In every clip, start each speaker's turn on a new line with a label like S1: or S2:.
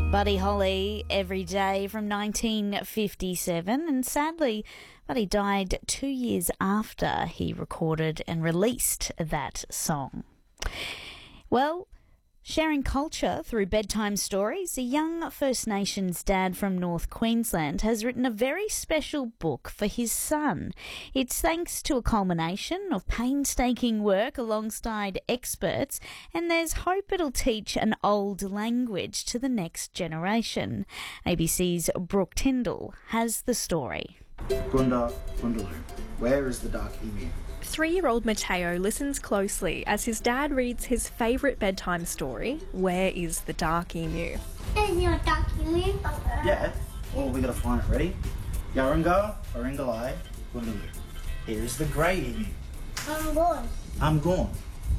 S1: Buddy Holly, Every Day from 1957, and sadly, Buddy died 2 years after he recorded and released that song. Well, sharing culture through bedtime stories, a young First Nations dad from North Queensland has written a very special book for his son. It's thanks to a culmination of painstaking work alongside experts, and there's hope it'll teach an old language to the next generation. ABC's Brooke Tyndall has the story.
S2: Gunda, Gundaloo, where is the dark emu?
S3: 3-year-old Mateo listens closely as his dad reads his favourite bedtime story, Where is the Dark Emu?
S4: Is your dark emu?
S2: Yeah. Well, we gotta find it. Ready? Yarunga, Oringalai, Gundaloo. Here's the grey emu.
S4: I'm gone.
S2: I'm gone.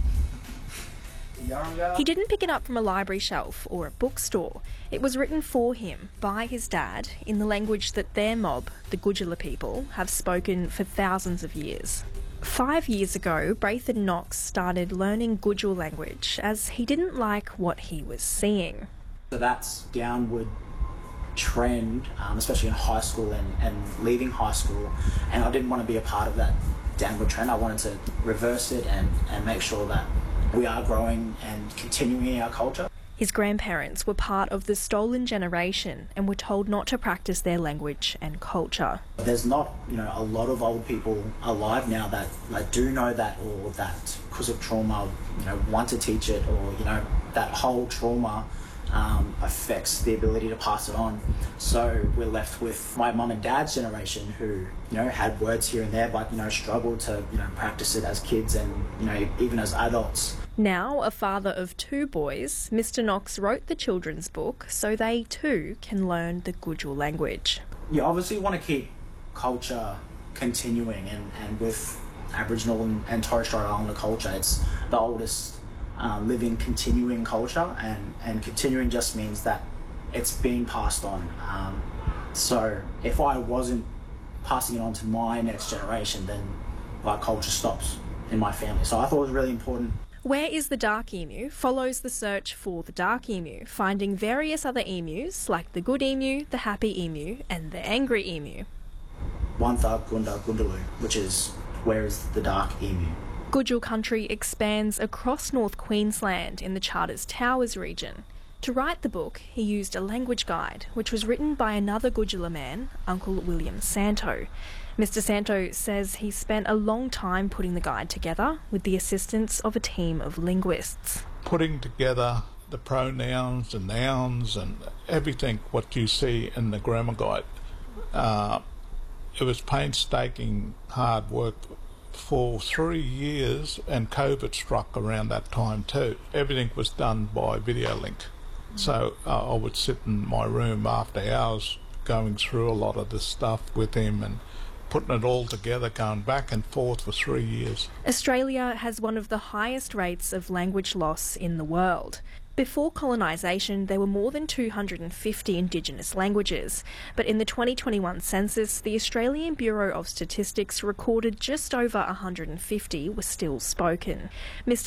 S2: Yarunga.
S3: He didn't pick it up from a library shelf or a bookstore. It was written for him by his dad in the language that their mob, the Gujula people, have spoken for thousands of years. 5 years ago, Braithen Knox started learning Gujul language as he didn't like what he was seeing.
S5: So that's downward trend, especially in high school and leaving high school, and I didn't want to be a part of that downward trend. I wanted to reverse it and make sure that we are growing and continuing our culture.
S3: His grandparents were part of the stolen generation and were told not to practice their language and culture.
S5: There's not, a lot of old people alive now that do know that, or that because of trauma, want to teach it, or that whole trauma affects the ability to pass it on. So we're left with my mum and dad's generation who, had words here and there, but struggled to, practice it as kids and, even as adults.
S3: Now a father of 2 boys, Mr. Knox wrote the children's book so they too can learn the Gujul language.
S5: You obviously want to keep culture continuing, and with Aboriginal and Torres Strait Islander culture, it's the oldest living continuing culture, and continuing just means that it's being passed on. So if I wasn't passing it on to my next generation, then culture stops in my family. So I thought it was really important.
S3: Where is the Dark Emu follows the search for the dark emu, finding various other emus like the good emu, the happy emu and the angry emu.
S5: Wantha Gunda Gundaloo, which is where is the dark emu.
S3: Gujul country expands across North Queensland in the Charters Towers region. To write the book, he used a language guide, which was written by another Gujula man, Uncle William Santo. Mr. Santo says he spent a long time putting the guide together with the assistance of a team of linguists.
S6: Putting together the pronouns and nouns and everything what you see in the grammar guide. It was painstaking hard work for 3 years, and COVID struck around that time too. Everything was done by video link. So I would sit in my room after hours going through a lot of this stuff with him and putting it all together, going back and forth for 3 years.
S3: Australia has one of the highest rates of language loss in the world. Before colonisation, there were more than 250 Indigenous languages, but in the 2021 census, the Australian Bureau of Statistics recorded just over 150 were still spoken. Mr.